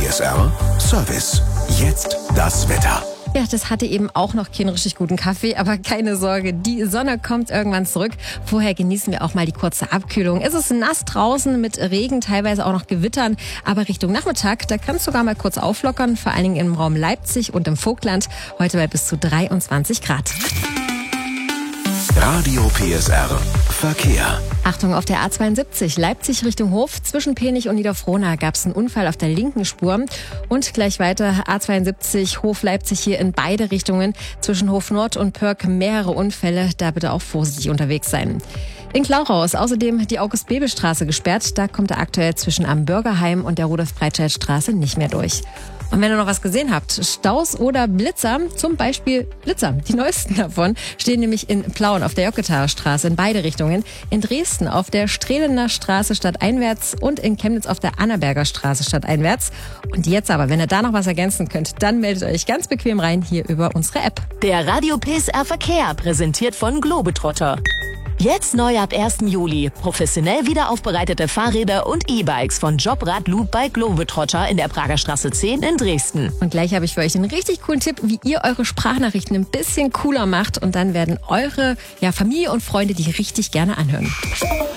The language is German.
PSR Service. Jetzt das Wetter. Ja, das hatte eben auch noch keinen richtig guten Kaffee, aber keine Sorge, die Sonne kommt irgendwann zurück. Vorher genießen wir auch mal die kurze Abkühlung. Es ist nass draußen mit Regen, teilweise auch noch Gewittern, aber Richtung Nachmittag, da kann es sogar mal kurz auflockern, vor allen Dingen im Raum Leipzig und im Vogtland, heute bei bis zu 23 Grad. Radio PSR Verkehr. Achtung, auf der A72 Leipzig Richtung Hof. Zwischen Penich und Niederfrohna gab es einen Unfall auf der linken Spur. Und gleich weiter A72 Hof Leipzig hier in beide Richtungen. Zwischen Hof Nord und Pörk mehrere Unfälle. Da bitte auch vorsichtig unterwegs sein. In Klauchau ist außerdem die August-Bebel-Straße gesperrt. Da kommt er aktuell zwischen am Bürgerheim und der Rudolf-Breitscheid-Straße nicht mehr durch. Und wenn ihr noch was gesehen habt, Staus oder Blitzer, zum Beispiel Blitzer, die neuesten davon, stehen nämlich in Plauen auf der Jocketaer Straße in beide Richtungen, in Dresden auf der Strehlener Straße stadteinwärts und in Chemnitz auf der Annaberger Straße stadteinwärts. Und jetzt aber, wenn ihr da noch was ergänzen könnt, dann meldet euch ganz bequem rein hier über unsere App. Der Radio PSR Verkehr, präsentiert von Globetrotter. Jetzt neu ab 1. Juli. Professionell wiederaufbereitete Fahrräder und E-Bikes von Jobrad Loop bei Globetrotter in der Prager Straße 10 in Dresden. Und gleich habe ich für euch einen richtig coolen Tipp, wie ihr eure Sprachnachrichten ein bisschen cooler macht. Und dann werden eure Familie und Freunde die richtig gerne anhören.